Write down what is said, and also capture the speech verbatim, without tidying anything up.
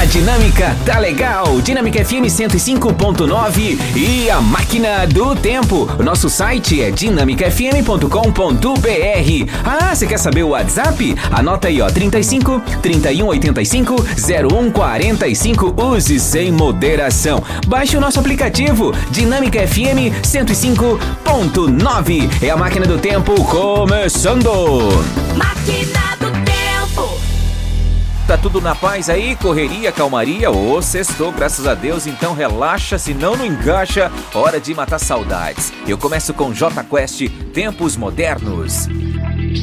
dinâmica tá legal. Dinâmica F M cento e cinco ponto nove e a máquina do tempo. O nosso site é dinâmica f m ponto com ponto b r. Ah, você quer saber o WhatsApp? Anota aí, ó, trinta e cinco, trinta e um, oitenta e cinco, zero um quarenta e cinco. Use sem moderação. Baixe o nosso aplicativo Dinâmica F M cento e cinco ponto nove. É a máquina do tempo começando. Máquina do tempo. Tá tudo na paz aí? Correria, calmaria? Ô, sextou, graças a Deus, então relaxa, senão não engaxa. Hora de matar saudades. Eu começo com J Quest, Tempos Modernos.